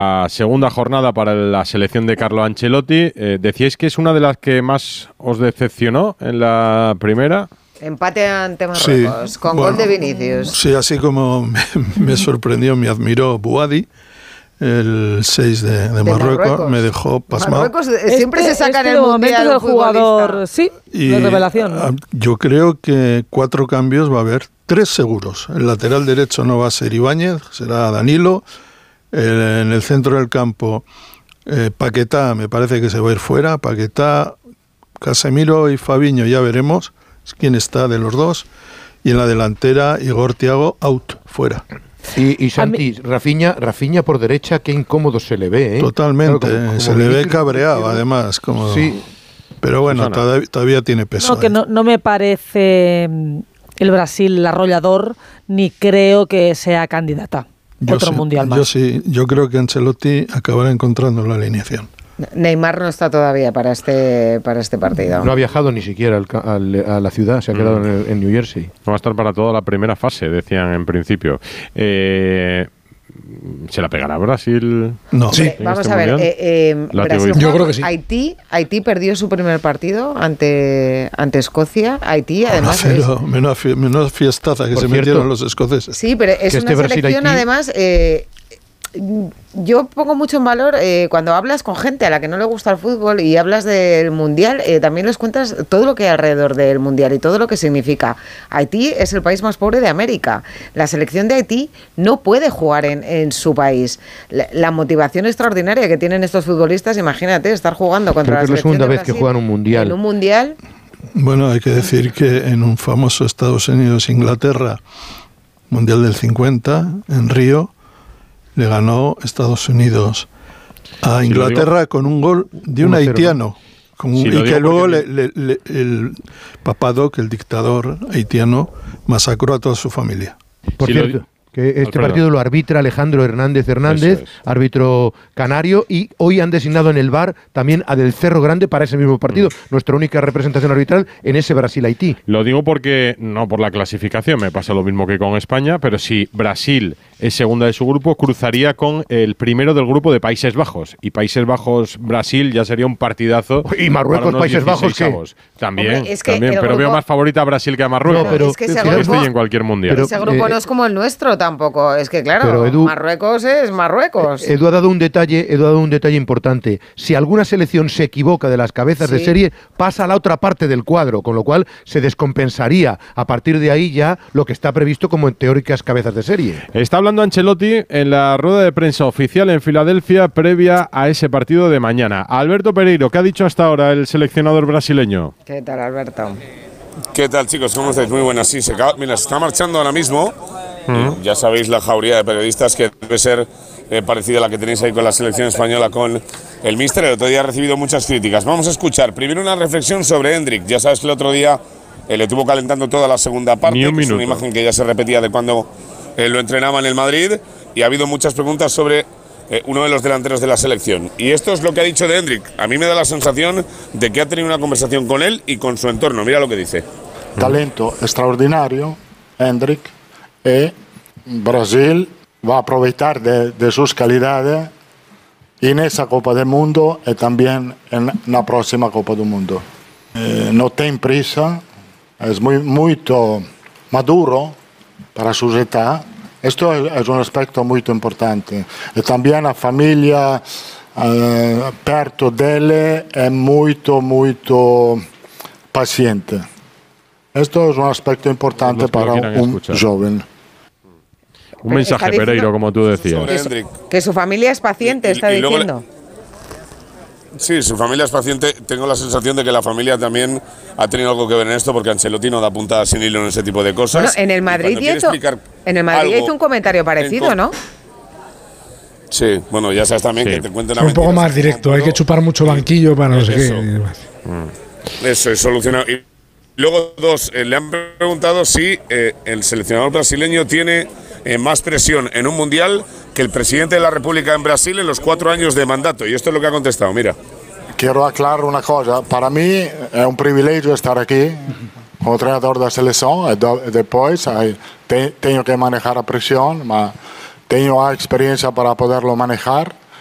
La segunda jornada para la selección de Carlo Ancelotti. Decíais que es una de las que más os decepcionó en la primera. Empate ante Marruecos, con gol de Vinicius. Sí, así como me sorprendió, me admiró Bouhaddi, el 6 de Marruecos, me dejó pasmado. Marruecos siempre se saca en el mundial del jugador, sí, de revelación, ¿no? Yo creo que 4 cambios va a haber, 3 seguros. El lateral derecho no va a ser Ibáñez, será Danilo. En el centro del campo, Paquetá me parece que se va a ir fuera. Paquetá, Casemiro y Fabinho, ya veremos quién está de los dos. Y en la delantera, Igor Thiago, out, fuera. Y Santi, Rafinha por derecha, qué incómodo se le ve, ¿eh? Totalmente, claro, como se le ve cabreado, además. Como... Sí. Pero bueno, todavía tiene peso. No, que no me parece el Brasil arrollador, ni creo que sea candidata. Otro mundial más. Yo creo que Ancelotti acabará encontrando la alineación. Neymar no está todavía para este partido. No ha viajado ni siquiera a la ciudad, se ha quedado en New Jersey. No va a estar para toda la primera fase, decían en principio. ¿Se la pegará Brasil? No. Sí. Vamos a ver. Brasil, yo creo que sí. Haití perdió su primer partido ante Escocia. Haití, además. Menuda fiestaza que se metieron los escoceses. Sí, pero es una selección, además. Yo pongo mucho en valor cuando hablas con gente a la que no le gusta el fútbol y hablas del Mundial, también les cuentas todo lo que hay alrededor del Mundial y todo lo que significa. Haití es el país más pobre de América. La selección de Haití no puede jugar en su país. La motivación extraordinaria que tienen estos futbolistas, imagínate, estar jugando contra la selección de Brasil. Es la segunda vez que juegan un Mundial. En un Mundial. Bueno, hay que decir que en un famoso Estados Unidos-Inglaterra, Mundial del 50, en Río, le ganó Estados Unidos a Inglaterra con un gol de un haitiano. Y que luego el Papadoc, el dictador haitiano, masacró a toda su familia. Por cierto, que este partido lo arbitra Alejandro Hernández, árbitro canario, y hoy han designado en el VAR también a Del Cerro Grande para ese mismo partido, nuestra única representación arbitral en ese Brasil-Haití. Lo digo porque, no por la clasificación, me pasa lo mismo que con España, pero si Brasil es segunda de su grupo, cruzaría con el primero del grupo de Países Bajos, y Países Bajos-Brasil ya sería un partidazo. Y Marruecos-Países Bajos, ¿qué? También, Hombre, es que también, pero veo más favorita a Brasil que a Marruecos. No, pero es que ese grupo, en cualquier mundial. Ese grupo no es como el nuestro tampoco. Es que claro, pero Edu, Marruecos es Marruecos. Edu ha dado un detalle importante. Si alguna selección se equivoca de las cabezas de serie, pasa a la otra parte del cuadro, con lo cual se descompensaría a partir de ahí ya lo que está previsto como en teóricas cabezas de serie. Está hablando Ancelotti en la rueda de prensa oficial en Filadelfia previa a ese partido de mañana. Alberto Pereiro, ¿qué ha dicho hasta ahora el seleccionador brasileño? ¿Qué tal, Alberto? ¿Qué tal, chicos? ¿Cómo estáis? Muy buenas. Sí, mira, se está marchando ahora mismo. Ya sabéis la jauría de periodistas que debe ser parecida a la que tenéis ahí con la selección española, con el míster. El otro día ha recibido muchas críticas. Vamos a escuchar primero una reflexión sobre Endrick. Ya sabes que el otro día le tuvo calentando toda la segunda parte, que es una imagen que ya se repetía de cuando lo entrenaba en el Madrid, y ha habido muchas preguntas sobre uno de los delanteros de la selección. Y esto es lo que ha dicho de Endrick. A mí me da la sensación de que ha tenido una conversación con él y con su entorno. Mira lo que dice. Talento extraordinario, Endrick. Brasil va a aprovechar de sus calidades en esa Copa del Mundo y también en la próxima Copa del Mundo. No tiene prisa, es muy maduro para su edad. Esto es un aspecto muy importante. Y también la familia perto de él es muy paciente. Esto es un aspecto importante para un joven. Un mensaje, Pereiro, como tú decías. Que su familia es paciente, está diciendo. Sí, su familia es paciente. Tengo la sensación de que la familia también ha tenido algo que ver en esto, porque Ancelotti no da puntadas sin hilo en ese tipo de cosas. Bueno, en el Madrid hizo un comentario parecido, ¿no? Sí, bueno, ya sabes también que te cuenten la mentira. Un poco más directo, hay que chupar mucho banquillo para no sé qué. Eso es solucionado. Y luego le han preguntado si el seleccionador brasileño tiene más presión en un mundial que el presidente de la República en Brasil en los 4 años de mandato. Y esto es lo que ha contestado, mira. Quiero aclarar una cosa. Para mí es un privilegio estar aquí como entrenador de la selección. Después tengo que manejar la presión, pero tengo experiencia para poderlo manejar.